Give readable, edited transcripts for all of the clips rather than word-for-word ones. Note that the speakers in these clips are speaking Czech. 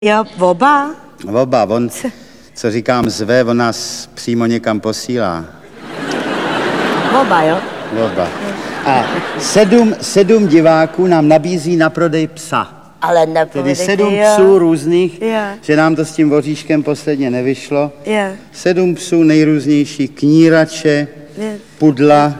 Jo, oba? Oba, on, co říkám, zve, on nás přímo někam posílá. Oba, jo? Oba. A sedm diváků nám nabízí na prodej psa. Ale Tedy nepovedete, 7 psů různých, Jo. že nám to s tím voříškem posledně nevyšlo. Jo. 7 psů nejrůznější, knírače, Jo. pudla,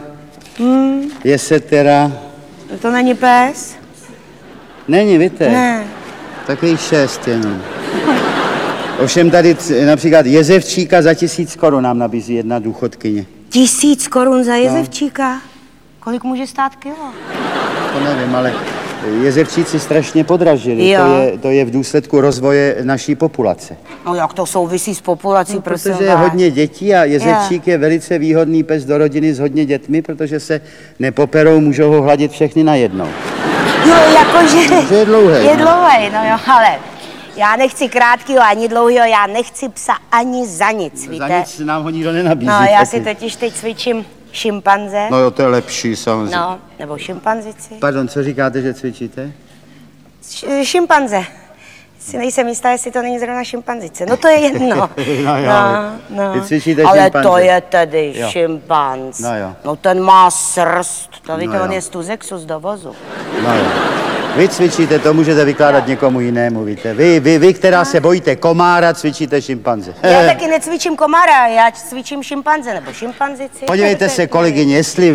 jesetera. To není pes? Není, víte? Ne. Takových 6 jenom. Ovšem tady například jezevčíka za 1000 korun nám nabízí jedna důchodkyně. 1000 korun za jezevčíka? Kolik může stát kilo? To nevím, ale jezevčíci strašně podražili. Jo. To je v důsledku rozvoje naší populace. No jak to souvisí s populací, prosím Protože je vás? hodně dětí a jezevčík je velice výhodný pes do rodiny s hodně dětmi, protože se nepoperou, můžou ho hladit všechny najednou. Jo, jakože... Že je dlouhý. Je dlouhý, no jo, ale já nechci krátkýho ani dlouhýho, já nechci psa ani za nic, víte? Za nic nám ho nikdo nenabízí. No, já taky. si totiž teď cvičím šimpanze. No jo, to je lepší samozřejmě. No, nebo šimpanzici. Pardon, co říkáte, že cvičíte? Šimpanze. Si nejsem jistá, jestli to není zrovna šimpanzice. No to je jedno. No jo, no. vy cvičíte ale šimpanze. to je tedy Jo. šimpanz. No jo. No ten má srst. To víte, No on jo. je z Tuzexu z dovozu. No jo. Vy cvičíte, to můžete vykládat někomu jinému, víte. Vy, která se bojíte komára, cvičíte šimpanze. Já taky necvičím komára, já cvičím šimpanze nebo šimpanzici. Podívejte se, kolegyně, jestli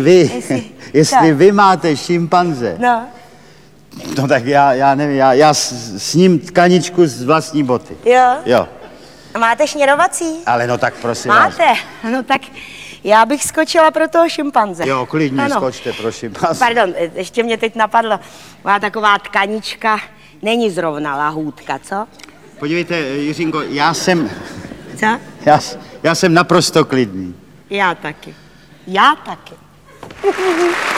vy máte šimpanze, No. no tak já nevím, já s ním tkaničku z vlastní boty. Jo. Jo, A máte šněrovací? ale no tak prosím vás. Máte? No tak já bych skočila pro toho šimpanze. Jo, klidně Ano. skočte, prosím vás. Pardon, ještě mě teď napadlo. Má taková tkanička, není zrovna lahůdka, co? Podívejte, Jiřinko, Co? já jsem naprosto klidný. Já taky. Já taky.